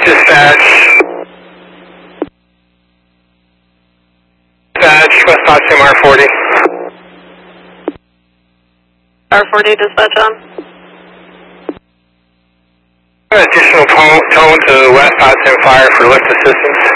Dispatch. Dispatch, West Potsdam R40. R40 dispatch on. Additional tone to West Potsdam Fire for lift assistance.